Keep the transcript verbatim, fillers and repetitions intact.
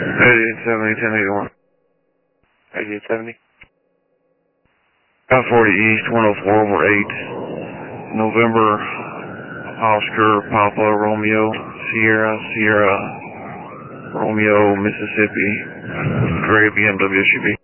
eighty-eight seventy, ten eighty-one. eighty-eight seventy. five forty East, one oh four over eight. November, Oscar, Papa, Romeo, Sierra, Sierra, Romeo, Mississippi, gray B M W S U V.